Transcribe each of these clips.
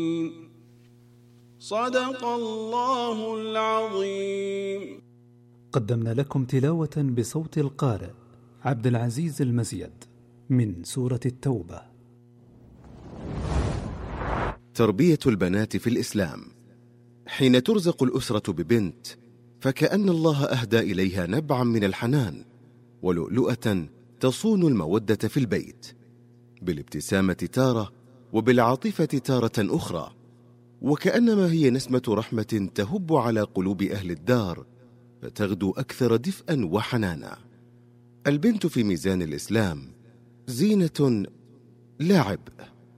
صدق الله العظيم. قدمنا لكم تلاوة بصوت القارئ عبد العزيز المزيد من سورة التوبة. تربية البنات في الإسلام. حين ترزق الأسرة ببنت فكأن الله أهدى إليها نبعا من الحنان ولؤلؤة تصون المودة في البيت، بالابتسامة تارة وبالعاطفة تارة أخرى، وكأنما هي نسمة رحمة تهب على قلوب أهل الدار فتغدو أكثر دفئا وحنانا. البنت في ميزان الإسلام زينة لا عبء،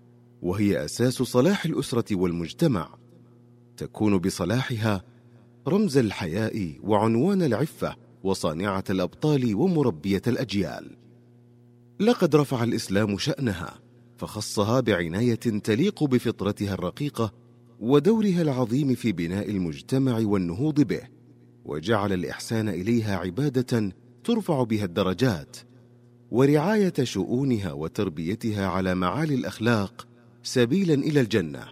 وهي أساس صلاح الأسرة والمجتمع، تكون بصلاحها رمز الحياء وعنوان العفة وصانعة الأبطال ومربية الأجيال. لقد رفع الإسلام شأنها فخصها بعناية تليق بفطرتها الرقيقة ودورها العظيم في بناء المجتمع والنهوض به، وجعل الإحسان إليها عبادة ترفع بها الدرجات، ورعاية شؤونها وتربيتها على معالي الأخلاق سبيلا إلى الجنة.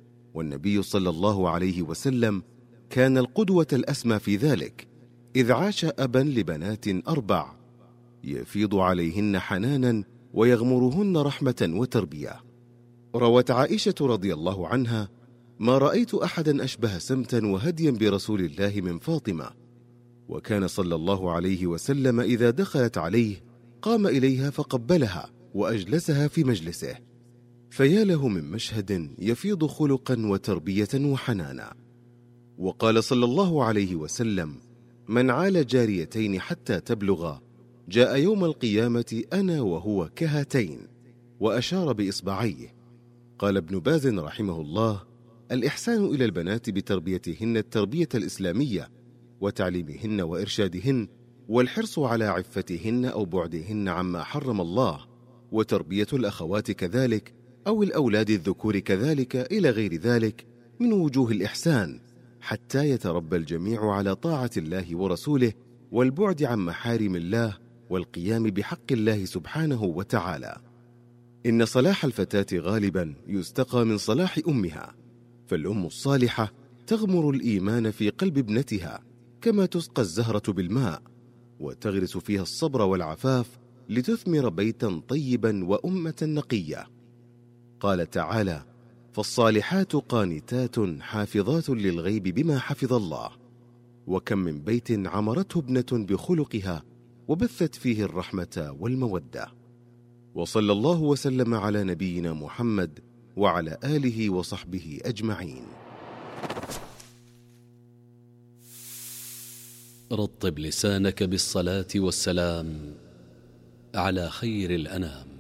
والنبي صلى الله عليه وسلم كان القدوة الأسمى في ذلك، إذ عاش أبا لبنات 4 يفيض عليهن حنانا ويغمرهن رحمة وتربية. روت عائشة رضي الله عنها: ما رأيت أحدا أشبه سمتا وهديا برسول الله من فاطمة، وكان صلى الله عليه وسلم إذا دخلت عليه قام إليها فقبلها وأجلسها في مجلسه، فيا له من مشهد يفيض خلقا وتربية وحنانا. وقال صلى الله عليه وسلم: من عال جاريتين حتى تبلغا جاء يوم القيامة أنا وهو كهاتين، وأشار بإصبعيه. قال ابن باز رحمه الله: الإحسان إلى البنات بتربيتهن التربية الإسلامية وتعليمهن وإرشادهن، والحرص على عفتهن أو بعدهن عما حرم الله، وتربية الأخوات كذلك أو الأولاد الذكور كذلك إلى غير ذلك من وجوه الإحسان، حتى يتربى الجميع على طاعة الله ورسوله والبعد عن محارم الله والقيام بحق الله سبحانه وتعالى. إن صلاح الفتاة غالبا يستقى من صلاح أمها، فالأم الصالحة تغمر الإيمان في قلب ابنتها كما تسقى الزهرة بالماء، وتغرس فيها الصبر والعفاف لتثمر بيتا طيبا وأمة نقية. قال تعالى: فالصالحات قانتات حافظات للغيب بما حفظ الله. وكم من بيت عمرته ابنة بخلقها وبثت فيه الرحمة والمودة. وصلى الله وسلم على نبينا محمد وعلى آله وصحبه أجمعين. رطب لسانك بالصلاة والسلام على خير الأنام.